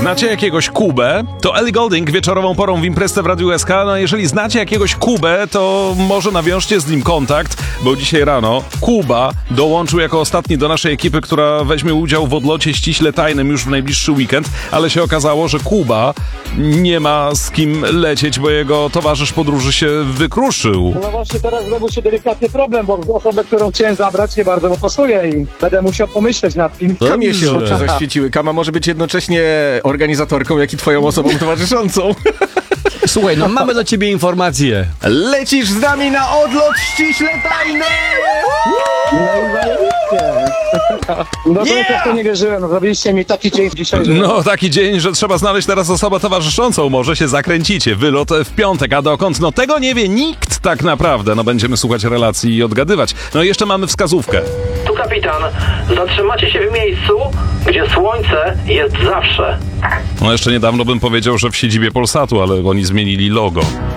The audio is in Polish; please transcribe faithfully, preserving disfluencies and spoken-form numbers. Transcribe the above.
Znacie jakiegoś Kubę? To Ellie Goulding wieczorową porą w Imprezę w Radiu S K. No jeżeli znacie jakiegoś Kubę, to może nawiążcie z nim kontakt, bo dzisiaj rano Kuba dołączył jako ostatni do naszej ekipy, która weźmie udział w odlocie ściśle tajnym już w najbliższy weekend, ale się okazało, że Kuba nie ma z kim lecieć, bo jego towarzysz podróży się wykruszył. No właśnie teraz zrobił się delikatny problem, bo osobę, którą chciałem zabrać, nie bardzo mu pasuje i będę musiał pomyśleć nad tym. To mnie się oczy zaświeciły. Kama może być jednocześnie organizatorką, jak i twoją osobą towarzyszącą. Słuchaj, no mamy do ciebie informację. Lecisz z nami na odlot ściśle tajny! No i zajebiście. No to Yeah! yeah! to nie wierzyłem, no, zrobiliście mi taki dzień dzisiaj, że... No, taki dzień, że trzeba znaleźć teraz osobę towarzyszącą. Może się zakręcicie. Wylot w piątek, a dokąd? No tego nie wie nikt tak naprawdę. No będziemy słuchać relacji i odgadywać. No i jeszcze mamy wskazówkę. Tu kapitan. Zatrzymacie się w miejscu, gdzie słońce jest zawsze. No jeszcze niedawno bym powiedział, że w siedzibie Polsatu, ale oni zmienili logo.